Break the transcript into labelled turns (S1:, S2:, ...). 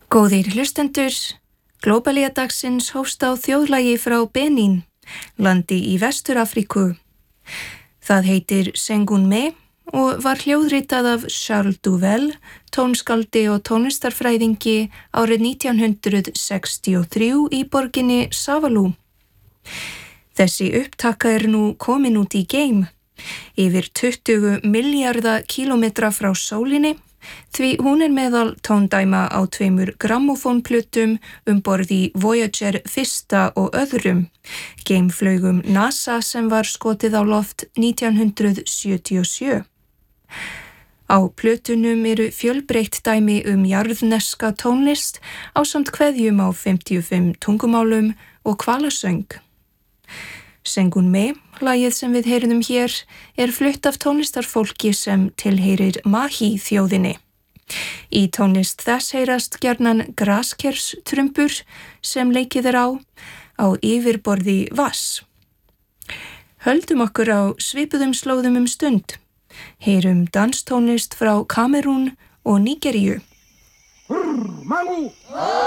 S1: Góðir hlustendur, Glóbalía dagsins hófst á þjóðlagi frá Benín, landi í Vestur-Afríku. Það heitir Sengunme og var hljóðritað af Charles Duvel, tónskaldi og tónlistarfræðingi árið 1963 í borginni Savalú. Þessi upptaka nú komin út í geim, yfir 20 milljarða kílómetra frá sólinni, því hún meðal tóndæma á 2 grammófónplutum borð í Voyager 1. og 2. geimflaugum NASA sem var skotið á loft 1977. Á plötunum fjölbreytt dæmi jarðneska tónlist ásamt kveðjum á 55 tungumálum og hvalasöng. Sengunme, lagið sem við heyrðum hér, flutt af tónlistarfólki sem tilheyrir Mahi þjóðinni. Í tónlist þess heyrast gjarnan graskerstrumbur sem leikið á yfirborði vatns. Höldum okkur á svipuðum slóðum stund. Heyrum danstónlist frá Kamerún og Nígeríu.
S2: Mangu!